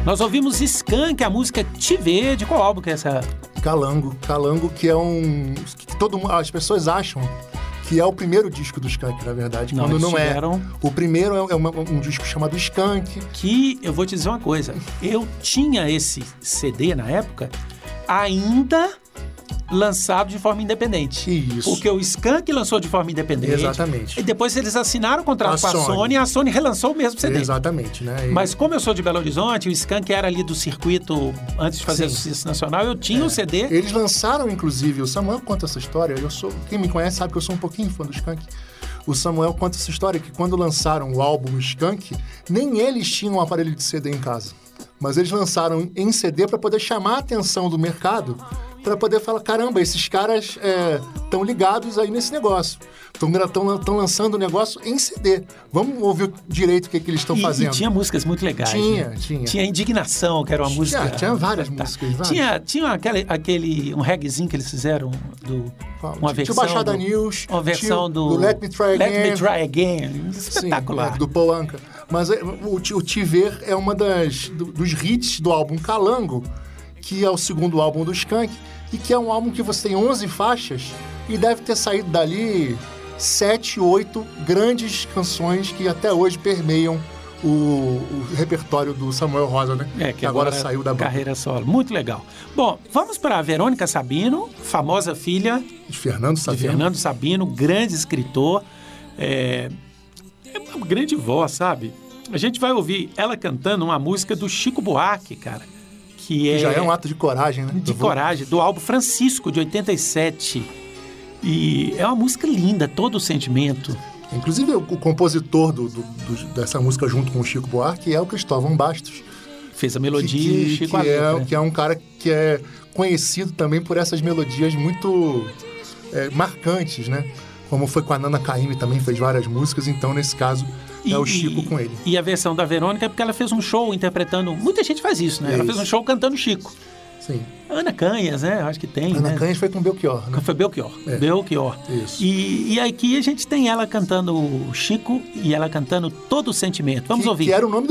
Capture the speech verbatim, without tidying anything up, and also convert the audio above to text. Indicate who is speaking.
Speaker 1: Nós ouvimos Skank, a música Te Ver. De qual álbum que é essa?
Speaker 2: Calango. Calango, que é um... que todo mundo, as pessoas acham que é o primeiro disco do Skank, na verdade,
Speaker 1: não,
Speaker 2: quando não
Speaker 1: tiveram...
Speaker 2: é. O primeiro é, uma, um disco chamado Skank.
Speaker 1: Que, eu vou te dizer uma coisa, eu tinha esse C D na época, ainda lançado de forma independente.
Speaker 2: Isso.
Speaker 1: Porque o Skank lançou de forma independente.
Speaker 2: Exatamente.
Speaker 1: E depois eles assinaram o contrato
Speaker 2: A
Speaker 1: com a
Speaker 2: Sony.
Speaker 1: Sony e a Sony relançou o mesmo C D.
Speaker 2: Exatamente, né? E...
Speaker 1: Mas como eu sou de Belo Horizonte, o Skank era ali do circuito, antes de fazer
Speaker 2: Sim.
Speaker 1: sucesso nacional, eu tinha o
Speaker 2: É.
Speaker 1: um C D.
Speaker 2: Eles lançaram, inclusive, o Samuel conta essa história. Eu sou, quem me conhece sabe que eu sou um pouquinho fã do Skank. O Samuel conta essa história que quando lançaram o álbum Skank, nem eles tinham um aparelho de C D em casa. Mas eles lançaram em C D para poder chamar a atenção do mercado, para poder falar, caramba, esses caras estão é, ligados aí nesse negócio. Estão lançando o negócio em C D. Vamos ouvir direito o que, que eles estão fazendo.
Speaker 1: E tinha músicas muito legais.
Speaker 2: Tinha,
Speaker 1: né?
Speaker 2: tinha.
Speaker 1: Tinha Indignação, que era uma
Speaker 2: tinha,
Speaker 1: música...
Speaker 2: Tinha várias
Speaker 1: tá.
Speaker 2: músicas. Várias.
Speaker 1: Tinha, tinha aquele, aquele, um reggaezinho que eles fizeram, do, uma versão...
Speaker 2: Tinha Baixada
Speaker 1: do,
Speaker 2: News.
Speaker 1: Uma versão do...
Speaker 2: do Let Me Try Again.
Speaker 1: Let Me Try Again. Espetacular.
Speaker 2: Sim, é, do Paul Anka. Mas é, o, o Te Ver é uma das, do, dos hits do álbum Calango, que é o segundo álbum do Skank, e que é um álbum que você tem onze faixas e deve ter saído dali sete, oito grandes canções que até hoje permeiam o, o repertório do Samuel Rosa, né?
Speaker 1: É, que,
Speaker 2: que agora,
Speaker 1: agora
Speaker 2: saiu da banda.
Speaker 1: Carreira solo. Muito legal. Bom, vamos para a Verônica Sabino, famosa filha
Speaker 2: de Fernando Sabino.
Speaker 1: De Fernando Sabino, grande escritor. É, é uma grande voz, sabe? A gente vai ouvir ela cantando uma música do Chico Buarque, cara. Que é,
Speaker 2: já é um ato de coragem, né?
Speaker 1: De coragem, do álbum Francisco, de oitenta e sete. E é uma música linda, todo o sentimento.
Speaker 2: Inclusive, o, o compositor do, do, do, dessa música junto com o Chico Buarque é o Cristóvão Bastos.
Speaker 1: Fez a melodia
Speaker 2: que,
Speaker 1: e o Chico
Speaker 2: que,
Speaker 1: a
Speaker 2: é, que é um cara que é conhecido também por essas melodias muito é, marcantes, né? Como foi com a Nana Caymmi, também fez várias músicas, então, nesse caso...
Speaker 1: E,
Speaker 2: é o Chico com ele.
Speaker 1: E a versão da Verônica é porque ela fez um show interpretando... Muita gente faz isso, né? É ela isso. fez um show cantando Chico.
Speaker 2: Sim.
Speaker 1: Ana Canhas, né? Acho que tem,
Speaker 2: Ana
Speaker 1: né?
Speaker 2: Canhas foi com Belchior, né?
Speaker 1: Foi Belchior. É. Belchior.
Speaker 2: Isso.
Speaker 1: E, e aqui a gente tem ela cantando o Chico e ela cantando Todo o Sentimento. Vamos
Speaker 2: que,
Speaker 1: ouvir.
Speaker 2: Que era o nome do